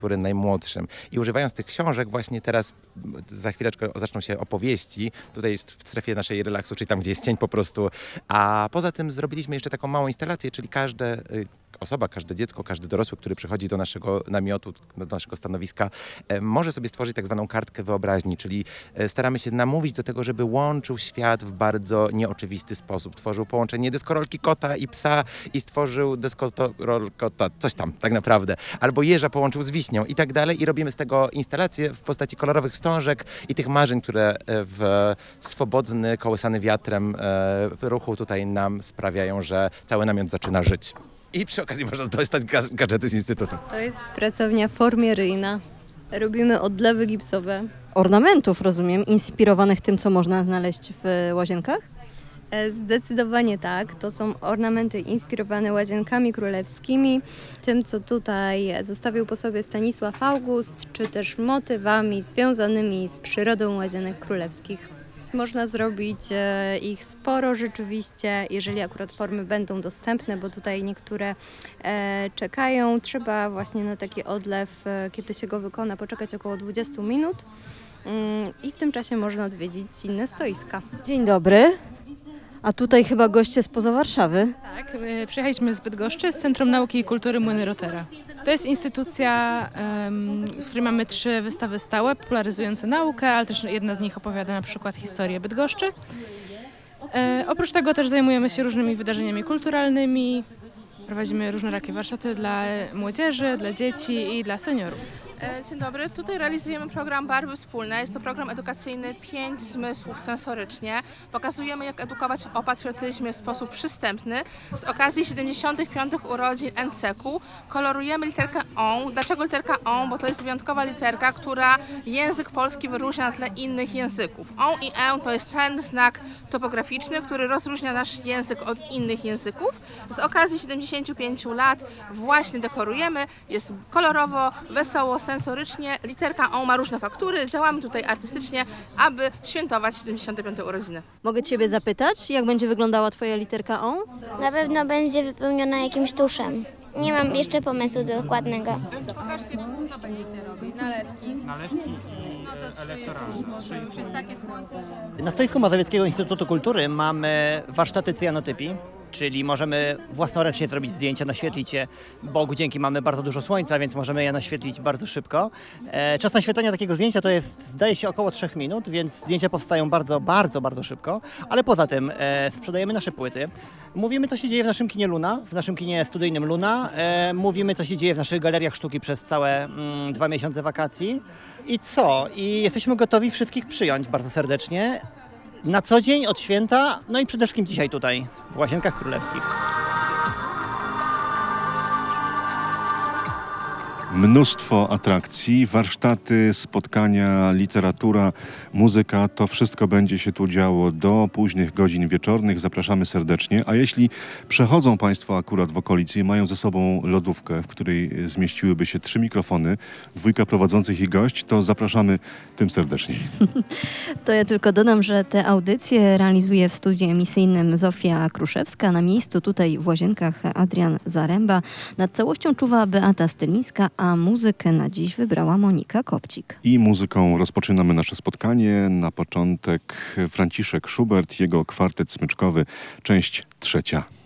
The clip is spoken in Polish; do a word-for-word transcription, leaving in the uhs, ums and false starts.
który najmłodszym. I używając tych książek właśnie teraz, za chwileczkę zaczną się opowieści, tutaj jest w strefie naszej relaksu, czyli tam, gdzie jest cień po prostu. A poza tym zrobiliśmy jeszcze taką małą instalację, czyli każde y, osoba, każde dziecko, każdy dorosły, który przychodzi do naszego namiotu, do naszego stanowiska, e, może sobie stworzyć tak zwaną kartkę wyobraźni, czyli e, staramy się namówić do tego, żeby łączył świat w bardzo nieoczywisty sposób. Tworzył połączenie deskorolki kota i psa i stworzył deskorol kota, coś tam tak naprawdę. Albo jeża połączył z wiśnią i tak dalej i robimy z tego instalację w postaci kolorowych wstążek i tych marzeń, które w swobodny, kołysany wiatrem e, ruchu tutaj nam sprawiają, że cały namiot zaczyna żyć. I przy okazji można dostać gaz- gadżety z Instytutu. To jest pracownia formieryjna. Robimy odlewy gipsowe. Ornamentów, rozumiem, inspirowanych tym, co można znaleźć w łazienkach? E, Zdecydowanie tak. To są ornamenty inspirowane łazienkami królewskimi, tym, co tutaj zostawił po sobie Stanisław August, czy też motywami związanymi z przyrodą łazienek królewskich. Można zrobić e, ich sporo rzeczywiście, jeżeli akurat formy będą dostępne, bo tutaj niektóre e, czekają. Trzeba właśnie na taki odlew, e, kiedy się go wykona, poczekać około dwadzieścia minut mm, i w tym czasie można odwiedzić inne stoiska. Dzień dobry. A tutaj chyba goście spoza Warszawy. Tak, my przyjechaliśmy z Bydgoszczy, z Centrum Nauki i Kultury Młyny Rotera. To jest instytucja, em, w której mamy trzy wystawy stałe, popularyzujące naukę, ale też jedna z nich opowiada na przykład historię Bydgoszczy. E, oprócz tego też zajmujemy się różnymi wydarzeniami kulturalnymi. Prowadzimy różnorakie warsztaty dla młodzieży, dla dzieci i dla seniorów. Dzień dobry, tutaj realizujemy program Barwy Wspólne. Jest to program edukacyjny Pięć zmysłów sensorycznie. Pokazujemy, jak edukować o patriotyzmie w sposób przystępny. Z okazji siedemdziesiątych piątych urodzin N C K u kolorujemy literkę O. Dlaczego literka O? Bo to jest wyjątkowa literka, która język polski wyróżnia na tle innych języków. O i E to jest ten znak topograficzny, który rozróżnia nasz język od innych języków. Z okazji siedemdziesięciu pięciu lat właśnie dekorujemy. Jest kolorowo, wesoło, sensorycznie. Literka O ma różne faktury. Działamy tutaj artystycznie, aby świętować siedemdziesiąte piąte urodziny. Mogę Ciebie zapytać, jak będzie wyglądała Twoja literka O? Na pewno będzie wypełniona jakimś tuszem. Nie mam jeszcze pomysłu dokładnego. Pokażcie, co będziecie robić. Nalewki. Nalewki i elektoralne. Już jest takie słońce. Na stoisku Mazowieckiego Instytutu Kultury mamy warsztaty cyjanotypii, czyli możemy własnoręcznie zrobić zdjęcia, naświetlić je. Bogu dzięki mamy bardzo dużo słońca, więc możemy je naświetlić bardzo szybko. E, czas naświetlenia takiego zdjęcia to jest, zdaje się, około trzech minut, więc zdjęcia powstają bardzo, bardzo, bardzo szybko. Ale poza tym e, sprzedajemy nasze płyty. Mówimy, co się dzieje w naszym kinie Luna, w naszym kinie studyjnym Luna. E, mówimy, co się dzieje w naszych galeriach sztuki przez całe mm, dwa miesiące wakacji. I co? I jesteśmy gotowi wszystkich przyjąć bardzo serdecznie. Na co dzień, od święta, no i przede wszystkim dzisiaj tutaj, w Łazienkach Królewskich. Mnóstwo atrakcji, warsztaty, spotkania, literatura, muzyka, to wszystko będzie się tu działo do późnych godzin wieczornych. Zapraszamy serdecznie. A jeśli przechodzą Państwo akurat w okolicy i mają ze sobą lodówkę, w której zmieściłyby się trzy mikrofony, dwójka prowadzących i gość, to zapraszamy tym serdeczniej. To ja tylko dodam, że te audycje realizuje w studiu emisyjnym Zofia Kruszewska. Na miejscu tutaj w Łazienkach Adrian Zaręba. Nad całością czuwa Beata Stylińska, a muzykę na dziś wybrała Monika Kopcik. I muzyką rozpoczynamy nasze spotkanie. Na początek Franciszek Schubert, jego kwartet smyczkowy, część trzecia.